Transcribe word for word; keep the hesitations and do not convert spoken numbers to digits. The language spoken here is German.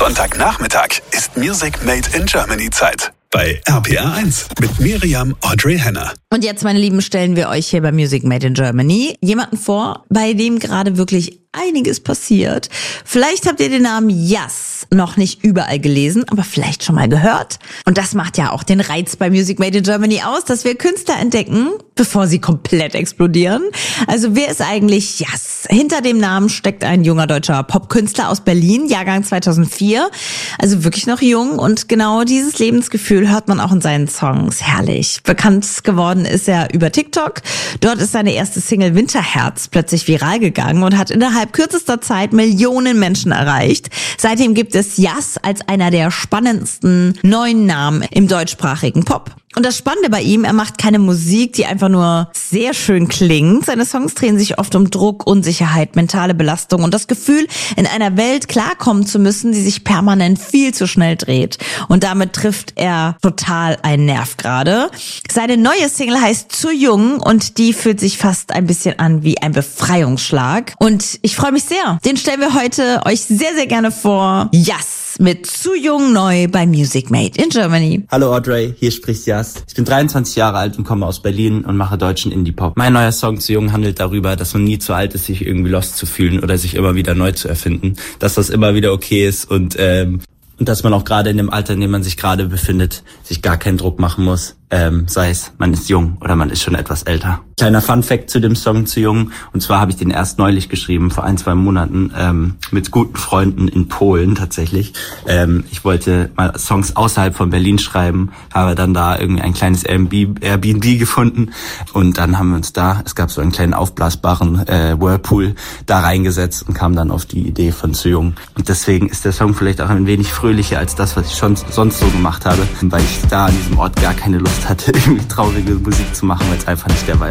Sonntagnachmittag ist Music Made in Germany Zeit. Bei R P R eins mit Miriam Audrey Henner. Und jetzt, meine Lieben, stellen wir euch hier bei Music Made in Germany jemanden vor, bei dem gerade wirklich einiges passiert. Vielleicht habt ihr den Namen Yas noch nicht überall gelesen, aber vielleicht schon mal gehört. Und das macht ja auch den Reiz bei Music Made in Germany aus, dass wir Künstler entdecken, bevor sie komplett explodieren. Also wer ist eigentlich Yas? Hinter dem Namen steckt ein junger deutscher Popkünstler aus Berlin, Jahrgang zweitausendvier. Also wirklich noch jung, und genau dieses Lebensgefühl hört man auch in seinen Songs. Herrlich. Bekannt geworden ist er über TikTok. Dort ist seine erste Single Winterherz plötzlich viral gegangen und hat innerhalb kürzester Zeit Millionen Menschen erreicht. Seitdem gibt es Yas als einer der spannendsten neuen Namen im deutschsprachigen Pop. Und das Spannende bei ihm, er macht keine Musik, die einfach nur sehr schön klingt. Seine Songs drehen sich oft um Druck, Unsicherheit, mentale Belastung und das Gefühl, in einer Welt klarkommen zu müssen, die sich permanent viel zu schnell dreht. Und damit trifft er total einen Nerv gerade. Seine neue Single heißt Zu Jung und die fühlt sich fast ein bisschen an wie ein Befreiungsschlag. Und ich freue mich sehr. Den stellen wir heute euch sehr, sehr gerne vor. Yas mit Zu Jung neu bei Music Made in Germany. Hallo Audrey, hier spricht Yas. Ich bin dreiundzwanzig Jahre alt und komme aus Berlin und mache deutschen Indie-Pop. Mein neuer Song Zu Jung handelt darüber, dass man nie zu alt ist, sich irgendwie lost zu fühlen oder sich immer wieder neu zu erfinden. Dass das immer wieder okay ist und ähm, und dass man auch gerade in dem Alter, in dem man sich gerade befindet, sich gar keinen Druck machen muss. Ähm, sei es, man ist jung oder man ist schon etwas älter. Kleiner Funfact zu dem Song Zu Jung. Und zwar habe ich den erst neulich geschrieben, vor ein, zwei Monaten, ähm, mit guten Freunden in Polen tatsächlich. Ähm, ich wollte mal Songs außerhalb von Berlin schreiben, habe dann da irgendwie ein kleines Airbnb gefunden. Und dann haben wir uns da, es gab so einen kleinen aufblasbaren äh, Whirlpool, da reingesetzt und kamen dann auf die Idee von Zu Jung. Und deswegen ist der Song vielleicht auch ein wenig fröhlicher als das, was ich schon sonst so gemacht habe, weil ich da an diesem Ort gar keine Lust hatte, irgendwie traurige Musik zu machen, weil es einfach nicht der Vibe